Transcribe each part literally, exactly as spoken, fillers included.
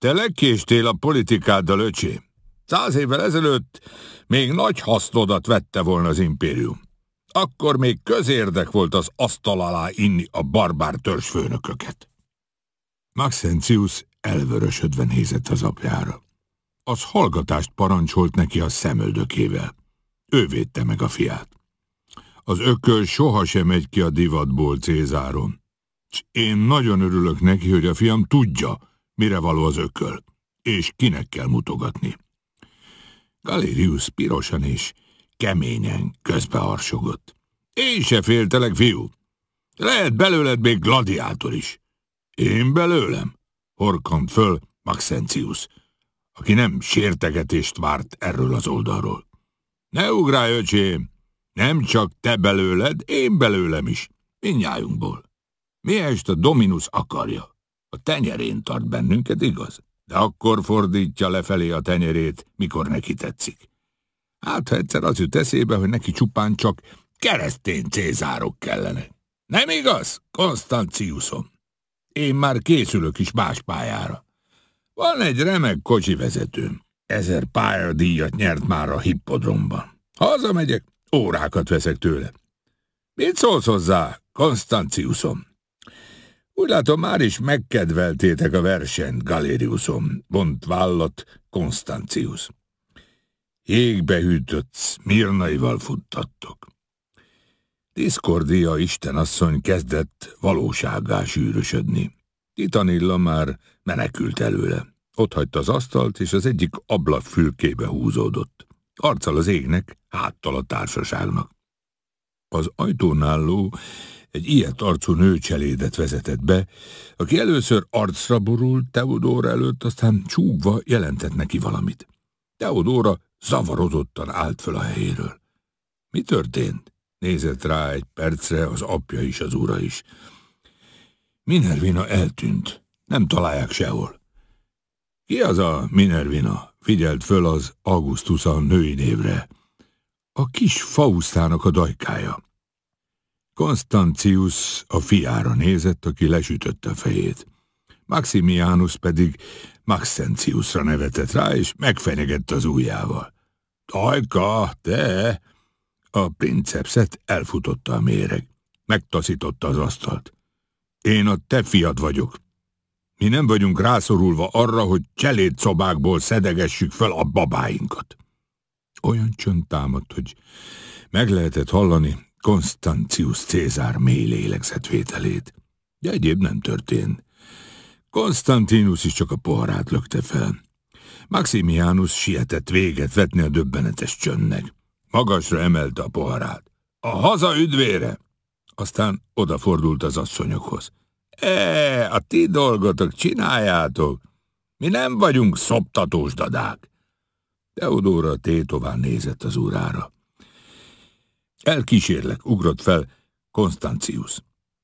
Te legkéstél a politikáddal, öcsém. Száz évvel ezelőtt még nagy hasznodat vette volna az impérium. Akkor még közérdek volt az asztal alá inni a barbár törzsfőnököket. Maxentius elvörösödve nézett az apjára. Az hallgatást parancsolt neki a szemöldökével. Ő védte meg a fiát. Az ököl sohasem megy ki a divatból, Cézáron. És én nagyon örülök neki, hogy a fiam tudja, mire való az ököl, és kinek kell mutogatni. Galerius pirosan és keményen közbeharsogott. Én se féltelek, fiú. Lehet belőled még gladiátor is. Én belőlem? Horkant föl Maxentius, aki nem sértegetést várt erről az oldalról. Ne ugrálj, öcsém! Nem csak te belőled, én belőlem is. Mindnyájunkból. Miest a Dominus akarja. A tenyerén tart bennünket, igaz? De akkor fordítja lefelé a tenyerét, mikor neki tetszik. Hát, ha egyszer az jut eszébe, hogy neki csupán csak keresztény cézárok kellene. Nem igaz, Constantiusom? Én már készülök is más pályára. Van egy remek kocsivezetőm. Ezer pályadíjat nyert már a hippodromban. Hazamegyek, órákat veszek tőle. Mit szólsz hozzá, Constantiusom? Úgy látom, már is megkedveltétek a versenyt, Galeriusom, bont vállat Constantius. Jégbe hűtött Szmirnaival futtattok. Diszkordia istenasszony kezdett valósággá sűrösödni. Titanilla már menekült előle. Ott hagyta az asztalt, és az egyik ablak fülkébe húzódott. Arccal az égnek, háttal a társaságnak. Az ajtón álló egy ilyet arcú nőcselédet vezetett be, aki először arcra borult Teodóra előtt, aztán csúgva jelentett neki valamit. Teodóra zavarodottan állt föl a helyéről. Mi történt? Nézett rá egy percre az apja is, az ura is. Minervina eltűnt. Nem találják sehol. Ki az a Minervina? Figyelt föl az Augustus a női névre. A kis Faustának a dajkája. Constantius a fiára nézett, aki lesütötte a fejét. Maximianus pedig Maxentiusra nevetett rá, és megfenyegette az ujjával. Dajka, te! A princepszet elfutotta a méreg. Megtaszította az asztalt. Én a te fiad vagyok. Mi nem vagyunk rászorulva arra, hogy cselédszobákból szedegessük fel a babáinkat. Olyan csönd támadt, hogy meg lehetett hallani Constantius Cézár mély lélegzetvételét. De egyéb nem történt. Constantinus is csak a poharát lökte fel. Maximianus sietett véget vetni a döbbenetes csöndnek. Magasra emelte a poharát. A haza üdvére! Aztán odafordult az asszonyokhoz. E, a ti dolgotok, csináljátok! Mi nem vagyunk szoptatós dadák! Teodóra tétován nézett az urára. Elkísérlek, ugrott fel Constantius.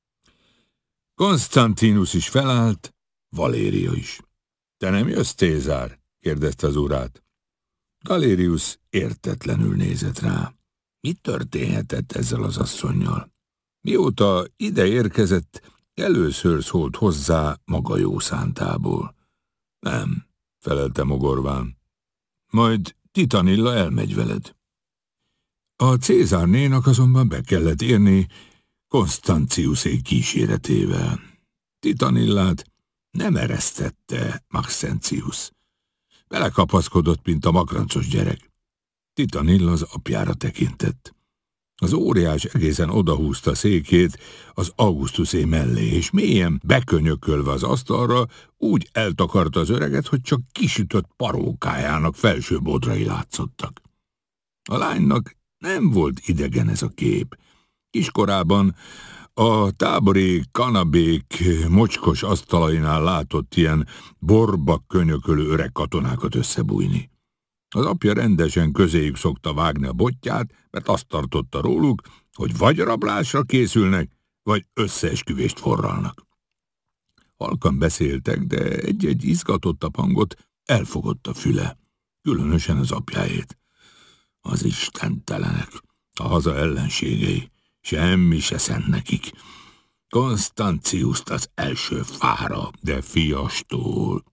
Constantinus is felállt, Valéria is. Te nem jössz, Cézár? Kérdezte az urát. Galerius értetlenül nézett rá. Mi történhetett ezzel az asszonnyal? Mióta ide érkezett, először szólt hozzá maga jó szántából. Nem, felelte mogorván. Majd Titanilla elmegy veled. A Cézárnénak azonban be kellett érni Constantiusék kíséretével. Titanillát nem eresztette Maxentius. Belekapaszkodott, mint a makrancos gyerek. Titanilla az apjára tekintett. Az óriás egészen odahúzta a székét az Augustusé mellé, és mélyen bekönyökölve az asztalra úgy eltakarta az öreget, hogy csak kisütött parókájának felső bodrai látszottak. A lánynak nem volt idegen ez a kép. Kiskorában a tábori kanabék mocskos asztalainál látott ilyen borba könyökölő öreg katonákat összebújni. Az apja rendesen közéjük szokta vágni a botját, mert azt tartotta róluk, hogy vagy rablásra készülnek, vagy összeesküvést forralnak. Halkan beszéltek, de egy-egy izgatottabb hangot elfogott a füle, különösen az apjáét. Az istentelenek, a haza ellenségei, semmi se szent nekik. Constantiust az első fára, de fiastól.